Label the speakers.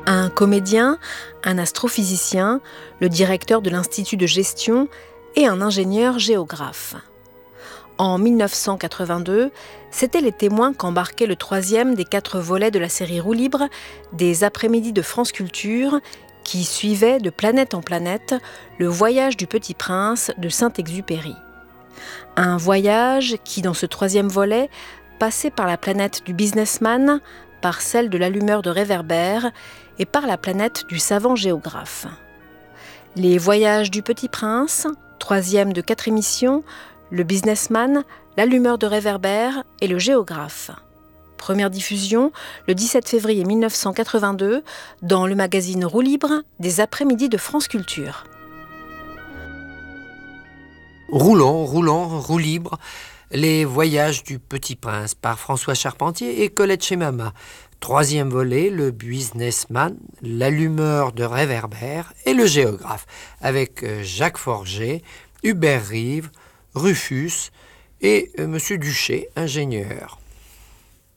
Speaker 1: Un comédien, un astrophysicien, le directeur de l'Institut de gestion et un ingénieur géographe. En 1982, c'étaient les témoins qu'embarquait le 3e des 4 volets de la série Roue libre des après-midi de France Culture qui suivait de planète en planète le voyage du Petit Prince de Saint-Exupéry. Un voyage qui, dans ce 3e volet, passait par la planète du businessman, par celle de l'allumeur de réverbères et par la planète du savant géographe. Les voyages du Petit Prince, 3e de 4 émissions, le businessman, l'allumeur de réverbères et le géographe. Première diffusion le 17 février 1982 dans le magazine Roue libre des après-midi de France Culture.
Speaker 2: Roulant, roue libre, les voyages du Petit Prince par François Charpentier et Colette Chemama. 3e volet, le businessman, l'allumeur de réverbères et le géographe, avec Jacques Forget, Hubert Rive, Rufus et M. Duché, ingénieur.